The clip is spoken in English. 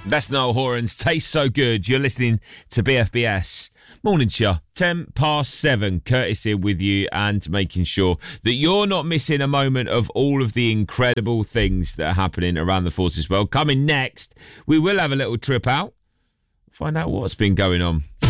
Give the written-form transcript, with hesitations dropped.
That's Noel Horan's Taste So Good. You're listening to BFBS. Morning to you. 7:10, Curtis here with you and making sure that you're not missing a moment of all of the incredible things that are happening around the Forces world. Coming next, we will have a little trip out. Find out what's been going on.